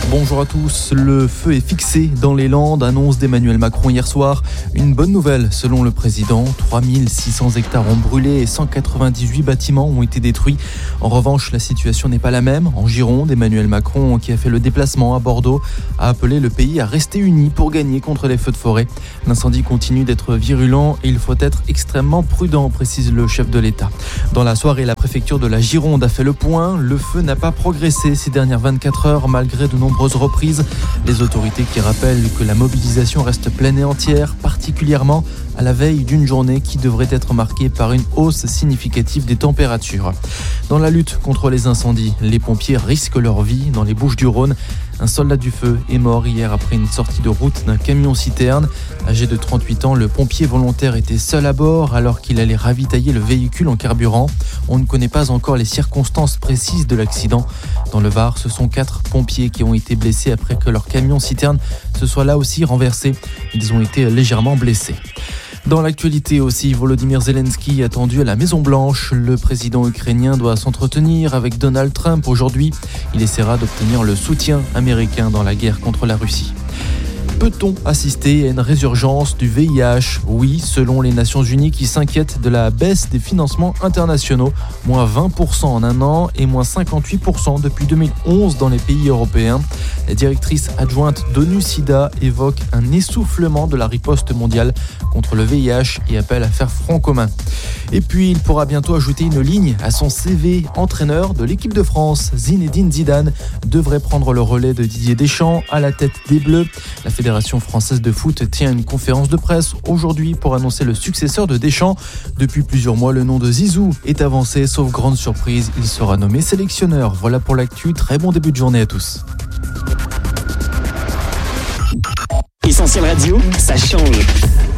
Bonjour à tous, le feu est fixé dans les Landes, annonce d'Emmanuel Macron hier soir. Une bonne nouvelle selon le président, 3600 hectares ont brûlé et 198 bâtiments ont été détruits. En revanche, la situation n'est pas la même. En Gironde, Emmanuel Macron, qui a fait le déplacement à Bordeaux, a appelé le pays à rester uni pour gagner contre les feux de forêt. L'incendie continue d'être virulent et il faut être extrêmement prudent, précise le chef de l'État. Dans la soirée, la préfecture de la Gironde a fait le point. Le feu n'a pas progressé ces dernières 24 heures malgré de nombreuses reprises. Les autorités qui rappellent que la mobilisation reste pleine et entière, particulièrement à la veille d'une journée qui devrait être marquée par une hausse significative des températures. Dans la lutte contre les incendies, les pompiers risquent leur vie dans les Bouches-du-Rhône. Un soldat du feu est mort hier après une sortie de route d'un camion-citerne. Âgé de 38 ans, le pompier volontaire était seul à bord alors qu'il allait ravitailler le véhicule en carburant. On ne connaît pas encore les circonstances précises de l'accident. Dans le Var, ce sont 4 pompiers qui ont été blessés après que leur camion-citerne se soit là aussi renversé. Ils ont été légèrement blessés. Dans l'actualité aussi, Volodymyr Zelensky attendu à la Maison-Blanche. Le président ukrainien doit s'entretenir avec Donald Trump aujourd'hui. Il essaiera d'obtenir le soutien américain dans la guerre contre la Russie. Peut-on assister à une résurgence du VIH ? Oui, selon les Nations Unies qui s'inquiètent de la baisse des financements internationaux, moins 20% en un an et moins 58% depuis 2011 dans les pays européens. La directrice adjointe d'ONU-SIDA évoque un essoufflement de la riposte mondiale contre le VIH et appelle à faire front commun. Et puis, il pourra bientôt ajouter une ligne à son CV. Entraîneur de l'équipe de France, Zinedine Zidane devrait prendre le relais de Didier Deschamps à la tête des Bleus. La Fédération française de foot tient une conférence de presse aujourd'hui pour annoncer le successeur de Deschamps. Depuis plusieurs mois, le nom de Zizou est avancé, sauf grande surprise, il sera nommé sélectionneur. Voilà pour l'actu, très bon début de journée à tous. Essentiel Radio, ça change.